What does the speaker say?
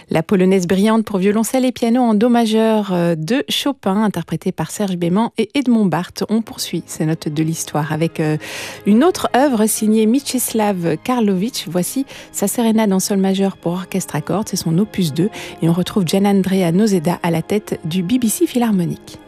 La polonaise brillante pour violoncelle et piano en do majeur de Chopin, interprétée par Serge Béman et Edmond Barthes. On poursuit ces notes de l'histoire avec une autre œuvre signée Mieczysław Karlowicz. Voici sa sérénade en sol majeur pour orchestre à cordes, c'est son opus 2 et on retrouve Gianandrea Noseda à la tête du BBC Philharmonic.